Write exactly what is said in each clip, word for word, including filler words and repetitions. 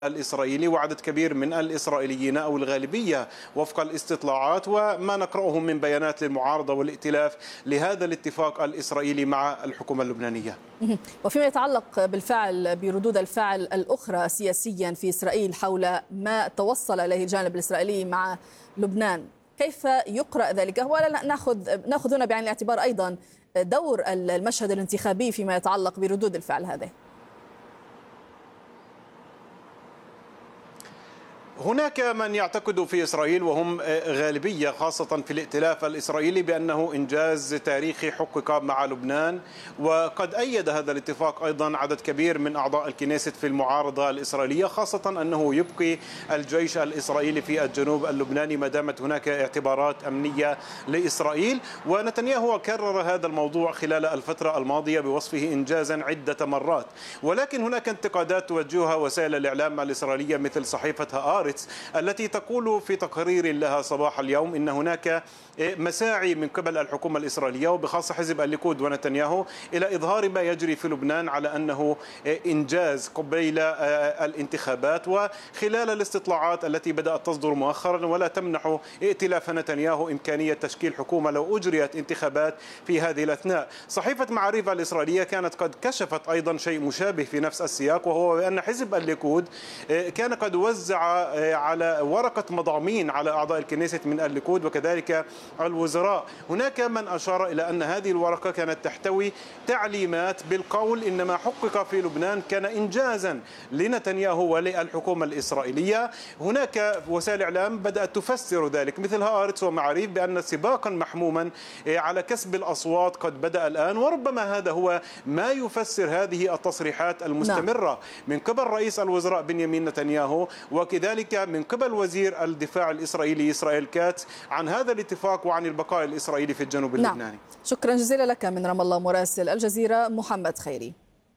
الإسرائيلي وعدد كبير من الإسرائيليين أو الغالبية وفق الاستطلاعات وما نقرأه من بيانات للمعارضة والائتلاف لهذا الاتفاق الإسرائيلي مع الحكومة اللبنانية. وفيما يتعلق بالفعل بردود الفعل الأخرى سياسيا في إسرائيل حول ما توصل إليه الجانب الإسرائيلي مع لبنان، كيف يقرأ ذلك؟ ولا نأخذ نأخذ هنا بعين الاعتبار أيضا دور المشهد الانتخابي فيما يتعلق بردود الفعل هذه. هناك من يعتقد في إسرائيل وهم غالبية خاصة في الائتلاف الإسرائيلي بأنه إنجاز تاريخي حقق مع لبنان، وقد أيد هذا الاتفاق أيضا عدد كبير من أعضاء الكنيست في المعارضة الإسرائيلية، خاصة أنه يبقي الجيش الإسرائيلي في الجنوب اللبناني ما دامت هناك اعتبارات أمنية لإسرائيل. ونتنياهو كرر هذا الموضوع خلال الفترة الماضية بوصفه إنجازا عدة مرات، ولكن هناك انتقادات توجهها وسائل الإعلام الإسرائيلية مثل صحيفة هآرتس التي تقول في تقرير لها صباح اليوم إن هناك مساعي من قبل الحكومة الإسرائيلية وبخاصة حزب الليكود ونتنياهو إلى إظهار ما يجري في لبنان على أنه إنجاز قبيل الانتخابات وخلال الاستطلاعات التي بدأت تصدر مؤخرا، ولا تمنح ائتلاف نتنياهو إمكانية تشكيل حكومة لو أجريت انتخابات في هذه الأثناء. صحيفة معاريف الإسرائيلية كانت قد كشفت أيضا شيء مشابه في نفس السياق، وهو بأن حزب الليكود كان قد وزع على ورقة مضامين على أعضاء الكنيست من الليكود وكذلك الوزراء. هناك من أشار إلى أن هذه الورقة كانت تحتوي تعليمات بالقول إن ما حقق في لبنان كان إنجازا لنتنياهو وللحكومة الإسرائيلية. هناك وسائل إعلام بدأت تفسر ذلك مثل هآرتس ومعاريف بأن سباقا محموما على كسب الأصوات قد بدأ الآن، وربما هذا هو ما يفسر هذه التصريحات المستمرة من قبل رئيس الوزراء بنيامين نتنياهو وكذلك من قبل وزير الدفاع الإسرائيلي إسرائيل كاتس عن هذا الاتفاق وعن البقاء الإسرائيلي في الجنوب اللبناني. نعم. شكرا جزيلا لك من رام الله مراسل الجزيرة محمد خيري.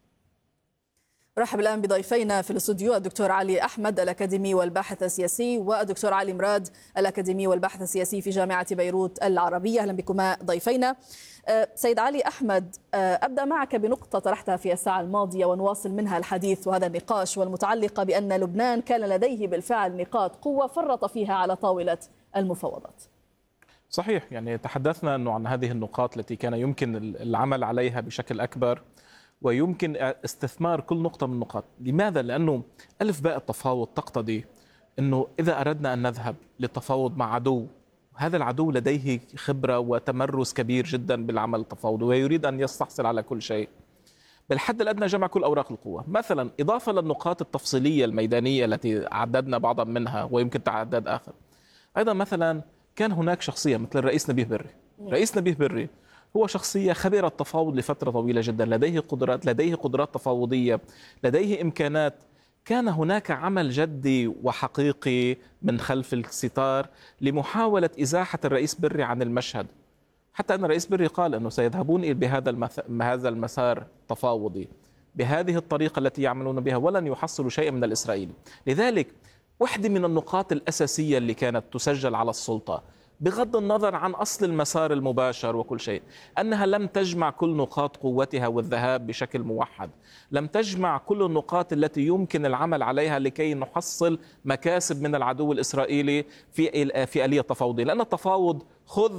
رحب الآن بضيفينا في الاستوديو الدكتور علي أحمد الأكاديمي والباحث السياسي والدكتور علي مراد الأكاديمي والباحث السياسي في جامعة بيروت العربية. أهلا بكما ضيفينا. سيد علي أحمد، أبدأ معك بنقطة طرحتها في الساعة الماضية ونواصل منها الحديث وهذا النقاش، والمتعلقة بأن لبنان كان لديه بالفعل نقاط قوة فرط فيها على طاولة المفاوضات. صحيح، يعني تحدثنا أنه عن هذه النقاط التي كان يمكن العمل عليها بشكل أكبر ويمكن استثمار كل نقطة من النقاط. لماذا؟ لأنه ألف باء التفاوض تقتضي أنه إذا أردنا أن نذهب للتفاوض مع عدو، هذا العدو لديه خبرة وتمرس كبير جدا بالعمل التفاوضي ويريد أن يستحصل على كل شيء، بالحد الأدنى جمع كل أوراق القوة. مثلا إضافة للنقاط التفصيلية الميدانية التي عددنا بعضا منها ويمكن تعداد آخر، أيضا مثلا كان هناك شخصية مثل الرئيس نبيه بري. رئيس نبيه بري هو شخصية خبيرة التفاوض لفترة طويلة جدا، لديه قدرات لديه قدرات تفاوضية، لديه إمكانات. كان هناك عمل جدي وحقيقي من خلف الستار لمحاولة إزاحة الرئيس بري عن المشهد، حتى أن الرئيس بري قال أنه سيذهبون بهذا المث... هذا المسار التفاوضي بهذه الطريقة التي يعملون بها ولن يحصلوا شيئا من الإسرائيلي. لذلك واحدة من النقاط الأساسية اللي كانت تسجل على السلطة بغض النظر عن أصل المسار المباشر وكل شيء، أنها لم تجمع كل نقاط قوتها والذهاب بشكل موحد، لم تجمع كل النقاط التي يمكن العمل عليها لكي نحصل مكاسب من العدو الإسرائيلي في في آلية التفاوض. لأن التفاوض خذ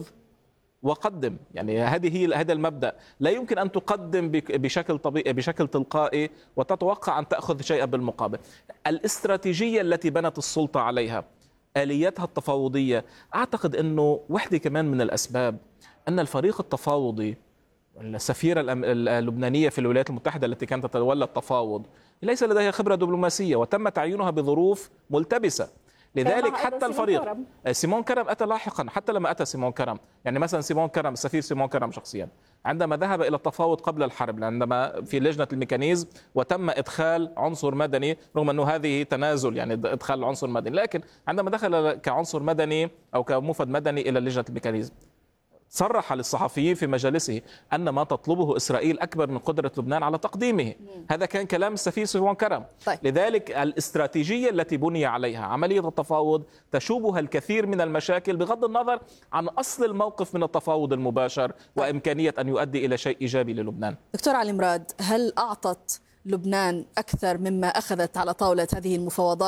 وقدم، يعني هذه هي هذا المبدأ. لا يمكن أن تقدم بشكل طبيعي بشكل تلقائي وتتوقع أن تأخذ شيئا بالمقابل. الاستراتيجية التي بنت السلطة عليها آلياتها التفاوضية، أعتقد أنه واحدة كمان من الأسباب أن الفريق التفاوضي، السفيرة اللبنانية في الولايات المتحدة التي كانت تتولى التفاوض، ليس لديها خبرة دبلوماسية وتم تعيينها بظروف ملتبسة. لذلك حتى الفريق كرم. سيمون كرم أتى لاحقا، حتى لما أتى سيمون كرم، يعني مثلا سيمون كرم السفير سيمون كرم شخصيا عندما ذهب إلى التفاوض قبل الحرب، عندما في لجنة الميكانيزم وتم إدخال عنصر مدني، رغم أنه هذه تنازل يعني إدخال عنصر مدني، لكن عندما دخل كعنصر مدني أو كموفد مدني إلى لجنة الميكانيزم صرح للصحفيين في مجالسه أن ما تطلبه إسرائيل أكبر من قدرة لبنان على تقديمه. هذا كان كلام السفير سيمون كرم. طيب. لذلك الاستراتيجية التي بني عليها عملية التفاوض تشوبها الكثير من المشاكل بغض النظر عن أصل الموقف من التفاوض المباشر وإمكانية أن يؤدي إلى شيء إيجابي للبنان. دكتور علي مراد، هل أعطت لبنان أكثر مما أخذت على طاولة هذه المفاوضات؟